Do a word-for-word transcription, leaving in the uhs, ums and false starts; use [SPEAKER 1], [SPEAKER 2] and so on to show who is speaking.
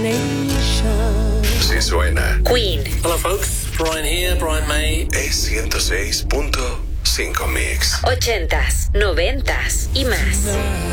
[SPEAKER 1] Si suena.
[SPEAKER 2] Queen.
[SPEAKER 3] Hello folks, Brian here, Brian May.
[SPEAKER 1] Es ciento seis punto cinco Mix.
[SPEAKER 2] Ochentas, noventas y más.